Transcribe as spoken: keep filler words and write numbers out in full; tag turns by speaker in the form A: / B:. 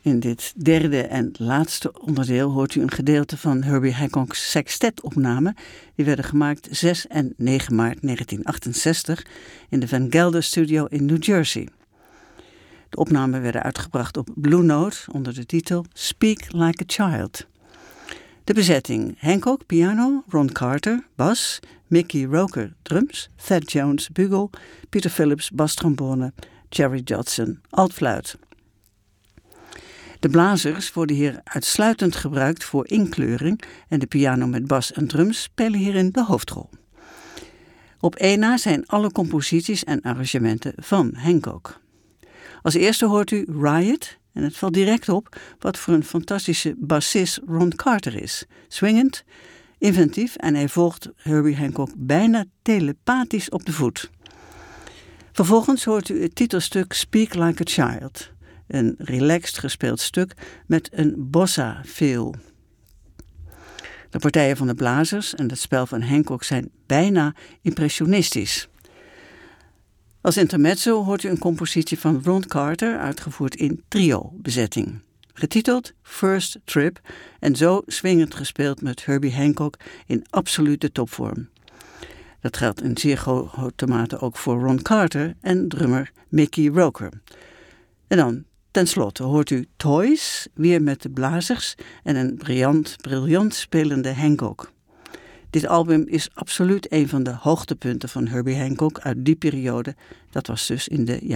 A: In dit derde en laatste onderdeel hoort u een gedeelte van Herbie Hancock's sextetopname. Die werden gemaakt zes en negen maart negentien achtenzestig in de Van Gelder Studio in New Jersey. De opnamen werden uitgebracht op Blue Note onder de titel Speak Like a Child. De bezetting: Hancock piano, Ron Carter bas, Mickey Roker drums, Thad Jones bugel, Peter Phillips bastrombone, Jerry Johnson altfluit. De blazers worden hier uitsluitend gebruikt voor inkleuring en de piano met bas en drums spelen hierin de hoofdrol. Op één na zijn alle composities en arrangementen van Hancock. Als eerste hoort u Riot en het valt direct op wat voor een fantastische bassist Ron Carter is. Swingend, inventief en hij volgt Herbie Hancock bijna telepathisch op de voet. Vervolgens hoort u het titelstuk Speak Like a Child. Een relaxed gespeeld stuk met een bossa-feel. De partijen van de blazers en het spel van Hancock zijn bijna impressionistisch. Als intermezzo hoort u een compositie van Ron Carter, uitgevoerd in trio-bezetting. Getiteld First Trip en zo swingend gespeeld met Herbie Hancock in absolute topvorm. Dat geldt in zeer grote mate ook voor Ron Carter en drummer Mickey Roker. En dan ten slotte hoort u Toys, weer met de blazers en een briljant, briljant spelende Hancock. Dit album is absoluut een van de hoogtepunten van Herbie Hancock uit die periode. Dat was dus in de